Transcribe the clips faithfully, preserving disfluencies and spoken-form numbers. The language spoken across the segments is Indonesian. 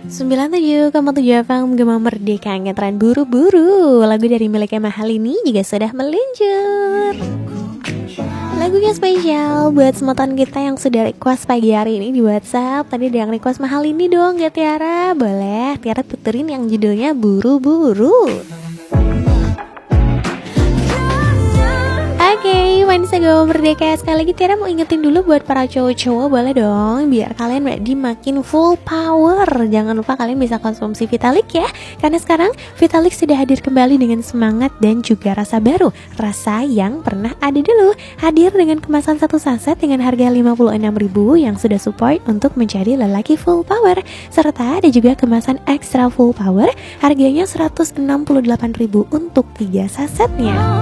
sembilan puluh tujuh koma tujuh F M Gema Merdeka, ngetren buru-buru. Lagu dari miliknya Mahal ini juga sudah meluncur. Lagunya spesial buat semutan kita yang sudah request pagi hari ini di WhatsApp. Tadi ada yang request Mahal ini dong ya Tiara. Boleh, Tiara puterin yang judulnya Buru-buru. Oke, okay, Wanita Gema Merdeka. Sekali lagi Tiara mau ingetin dulu buat para cowok-cowok, boleh dong, biar kalian berarti makin full power. Jangan lupa kalian bisa konsumsi Vitalik ya, karena sekarang Vitalik sudah hadir kembali dengan semangat dan juga rasa baru. Rasa yang pernah ada dulu. Hadir dengan kemasan satu saset dengan harga lima puluh enam ribu yang sudah support untuk mencari lelaki full power. Serta ada juga kemasan extra full power, harganya seratus enam puluh delapan ribu untuk tiga sasetnya.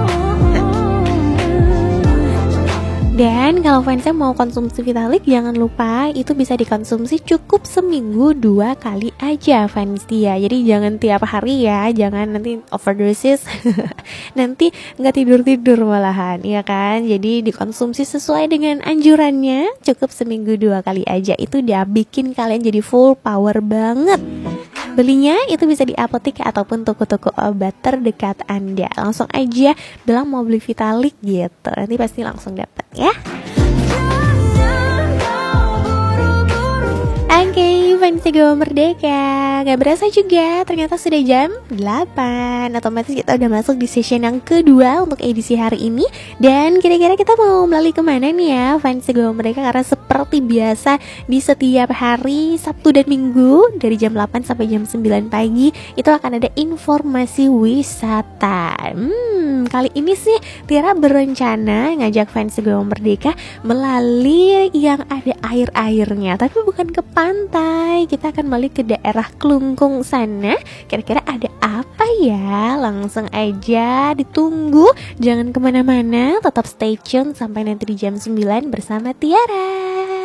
Dan kalau fansnya mau konsumsi Vitalik, jangan lupa itu bisa dikonsumsi cukup seminggu dua kali aja fans dia. Jadi jangan tiap hari ya, jangan nanti overdosis. Nanti nggak tidur-tidur malahan, ya kan? Jadi dikonsumsi sesuai dengan anjurannya, cukup seminggu dua kali aja. Itu dia bikin kalian jadi full power banget. Belinya itu bisa di apotek ataupun toko-toko obat terdekat Anda. Langsung aja bilang mau beli Vitalik gitu, nanti pasti langsung dapat ya. Oke, okay, fans Gema Merdeka, gak berasa juga ternyata sudah jam delapan. Otomatis kita udah masuk di session yang kedua untuk edisi hari ini. Dan kira-kira kita mau melalui kemana nih ya fans Gema Merdeka? Karena seperti biasa di setiap hari Sabtu dan Minggu dari jam delapan sampai jam sembilan pagi itu akan ada informasi wisata. Hmm, kali ini sih Tiara berencana ngajak fans Gema Merdeka melalui yang ada air-airnya, tapi bukan ke pantai. Kita akan balik ke daerah Klungkung sana. Kira-kira ada apa ya? Langsung aja ditunggu. Jangan kemana-mana, tetap stay tune sampai nanti di jam sembilan bersama Tiara.